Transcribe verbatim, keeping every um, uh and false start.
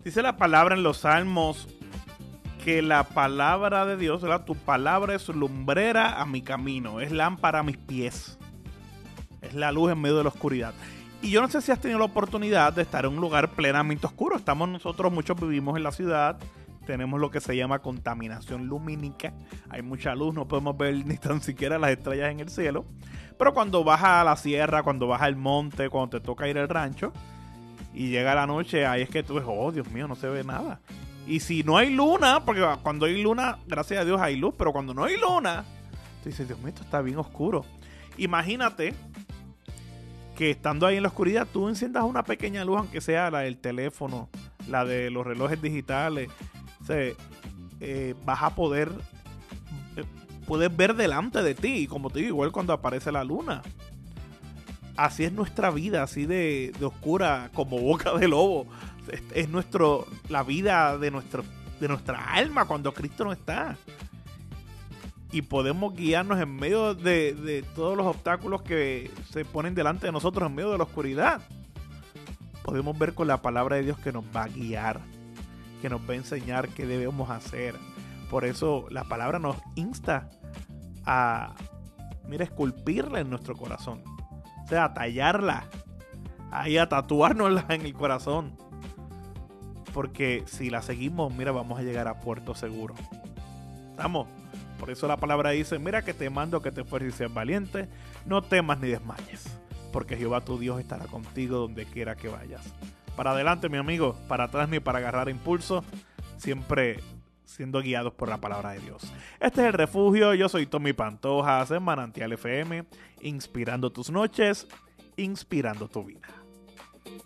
Dice la palabra en los Salmos que la palabra de Dios, ¿verdad? Tu palabra es lumbrera a mi camino, es lámpara a mis pies, es la luz en medio de la oscuridad. Y yo no sé si has tenido la oportunidad de estar en un lugar plenamente oscuro. Estamos nosotros, muchos vivimos en la ciudad, tenemos lo que se llama contaminación lumínica, hay mucha luz, no podemos ver ni tan siquiera las estrellas en el cielo. Pero cuando vas a la sierra, cuando vas al monte, cuando te toca ir al rancho y llega la noche, ahí es que tú ves, oh Dios mío, no se ve nada. Y si no hay luna, porque cuando hay luna, gracias a Dios hay luz, pero cuando no hay luna, tú dices, Dios mío, esto está bien oscuro. Imagínate que estando ahí en la oscuridad, tú enciendas una pequeña luz, aunque sea la del teléfono, la de los relojes digitales. O sea, eh, vas a poder, eh, puedes ver delante de ti, como te digo, igual cuando aparece la luna. Así es nuestra vida, así de, de oscura, como boca de lobo. Es, es nuestro, la vida de, nuestro, de nuestra alma cuando Cristo no está. Y podemos guiarnos en medio de, de todos los obstáculos que se ponen delante de nosotros, en medio de la oscuridad. Podemos ver con la palabra de Dios que nos va a guiar, que nos va a enseñar qué debemos hacer. Por eso la palabra nos insta a, mira, esculpirla en nuestro corazón. O sea, a tallarla, ahí a tatuárnosla en el corazón. Porque si la seguimos, mira, vamos a llegar a puerto seguro. ¿Estamos? Por eso la palabra dice, mira que te mando que te esfuerces y seas valiente, no temas ni desmayes, porque Jehová tu Dios estará contigo donde quiera que vayas. Para adelante, mi amigo, para atrás ni para agarrar impulso, siempre siendo guiados por la palabra de Dios. Este es El Refugio, yo soy Tommy Pantojas en Manantial F M, inspirando tus noches, inspirando tu vida.